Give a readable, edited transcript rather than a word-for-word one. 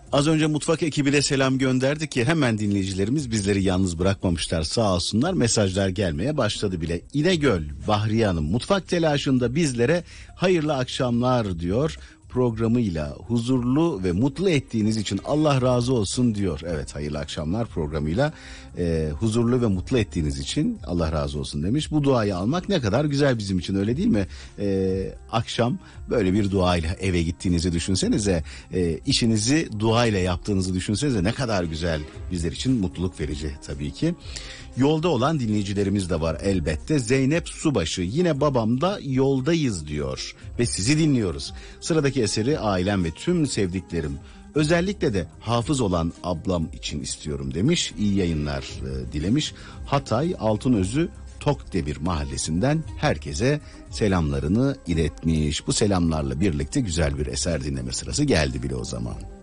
Az önce mutfak ekibine selam gönderdik ki hemen dinleyicilerimiz bizleri yalnız bırakmamışlar, sağ olsunlar. Mesajlar gelmeye başladı bile. İnegöl Bahriye Hanım mutfak telaşında bizlere hayırlı akşamlar diyor. Programıyla huzurlu ve mutlu ettiğiniz için Allah razı olsun diyor. Evet, hayırlı akşamlar programıyla huzurlu ve mutlu ettiğiniz için Allah razı olsun demiş. Bu duayı almak ne kadar güzel bizim için, öyle değil mi? Akşam böyle bir duayla eve gittiğinizi düşünsenize, işinizi duayla yaptığınızı düşünsenize, ne kadar güzel, bizler için mutluluk verici tabii ki. Yolda olan dinleyicilerimiz de var elbette. Zeynep Subaşı, yine babamda yoldayız diyor ve sizi dinliyoruz. Sıradaki eseri ailem ve tüm sevdiklerim, özellikle de hafız olan ablam için istiyorum demiş. İyi yayınlar dilemiş. Hatay Altınözü Tokdemir mahallesinden herkese selamlarını iletmiş. Bu selamlarla birlikte güzel bir eser dinleme sırası geldi bile o zaman.